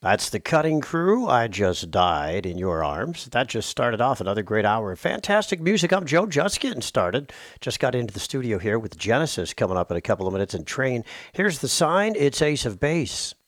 That's the Cutting Crew. I just died in your arms. That just started off another great hour of fantastic music. I'm Joe, just getting started. Just got into the studio here with Genesis coming up in a couple of minutes and Train. Here's the sign. It's Ace of Base.